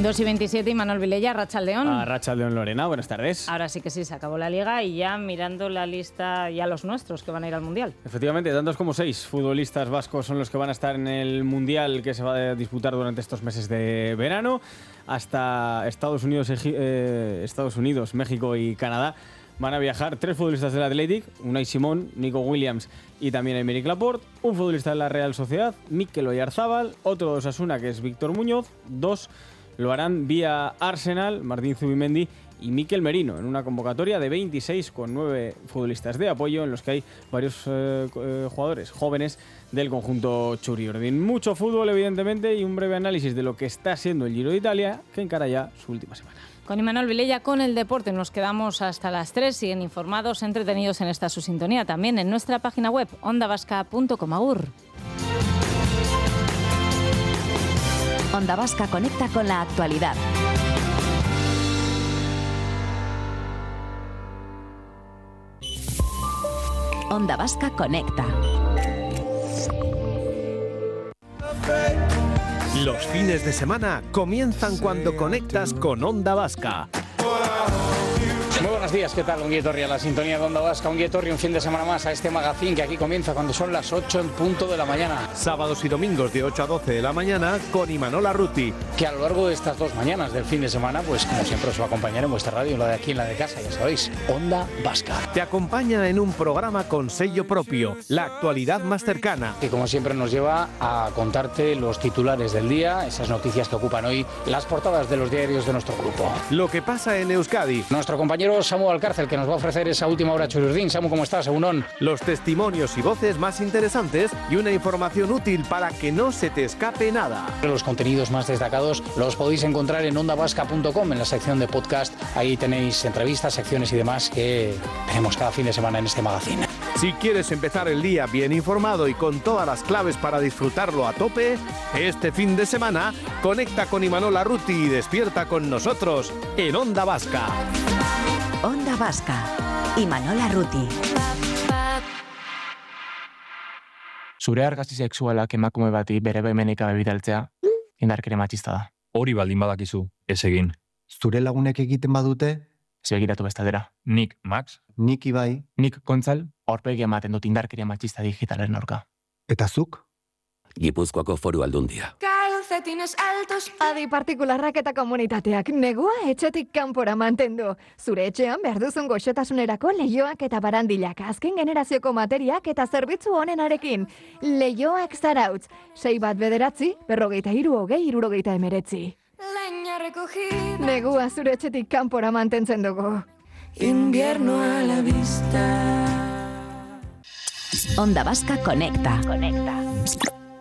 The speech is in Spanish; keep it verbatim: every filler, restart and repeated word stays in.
dos y veintisiete y Manuel Vilella, Arratsaldeon. Arratsaldeon, Lorena, buenas tardes. Ahora sí que sí, se acabó la Liga y ya mirando la lista, ya los nuestros que van a ir al Mundial. Efectivamente, tantos como seis futbolistas vascos son los que van a estar en el Mundial que se va a disputar durante estos meses de verano. Hasta Estados Unidos, eh, Estados Unidos, México y Canadá van a viajar tres futbolistas del Athletic, Unai Simón, Nico Williams y también Aymeric Laporte, un futbolista de la Real Sociedad, Mikel Oyarzábal, otro de Osasuna que es Víctor Muñoz, dos lo harán vía Arsenal, Martín Zubimendi y Mikel Merino, en una convocatoria de veintiséis con nueve futbolistas de apoyo en los que hay varios eh, eh, jugadores jóvenes del conjunto Txuri-Urdin. Mucho fútbol, evidentemente, y un breve análisis de lo que está siendo el Giro de Italia, que encara ya su última semana. Con Imanol Vilella, con el deporte, nos quedamos hasta las tres. Siguen informados, entretenidos en esta su sintonía, también en nuestra página web, onda vasca punto com. Agur. Onda Vasca conecta con la actualidad. Onda Vasca conecta. Los fines de semana comienzan cuando conectas con Onda Vasca. Muy buenos días, ¿qué tal? Un guietorri a la sintonía de Onda Vasca, un guietorri un fin de semana más a este magazín que aquí comienza cuando son las ocho en punto de la mañana. Sábados y domingos de ocho a doce de la mañana con Imanol Arruti. Que a lo largo de estas dos mañanas del fin de semana, pues como siempre os va a acompañar en vuestra radio, en la de aquí, en la de casa, ya sabéis, Onda Vasca. Te acompaña en un programa con sello propio, la actualidad más cercana. Que como siempre nos lleva a contarte los titulares del día, esas noticias que ocupan hoy las portadas de los diarios de nuestro grupo. Lo que pasa en Euskadi. Nuestro compañero Samu Alcárcel, que nos va a ofrecer esa última hora Txuri-Urdin. Samu, ¿cómo estás? Egunon. Los testimonios y voces más interesantes y una información útil para que no se te escape nada. Los contenidos más destacados los podéis encontrar en onda vasca punto com, en la sección de podcast. Ahí tenéis entrevistas, secciones y demás que tenemos cada fin de semana en este magazine. Si quieres empezar el día bien informado y con todas las claves para disfrutarlo a tope, este fin de semana conecta con Imanol Arruti y despierta con nosotros en Onda Vasca. Onda Vasca, Imanol Arruti. Zure argazki sexualak emakume bati bere baimenik gabe bidaltzea indarkeria matxista da. Hori baldin badakizu, ez egin. Zure lagunek egiten badute? Ez begiratu bestaldera. Nik, Max. Nik Ibai. Nik, Gontzal, aurpegi ematen dut indarkeria matxista digitalen aurka. Eta zuk? Gipuzkoako Foru Aldundia. Calcetines altos. Adi partikularrak eta komunitateak negua etxetik kanpora mantendu. Zure etxean behar duzun goxotasunerako leioak eta barandilak, azken generazioko materiak eta zerbitzu honenarekin. Leioak Zarautz, sei bat bederatzi, berrogeita hiru hogei hirurogeita emeretzi. Negua zure etxetik kanpora mantentzen dugu. Invierno a la vista. Onda Vasca conecta. Conecta.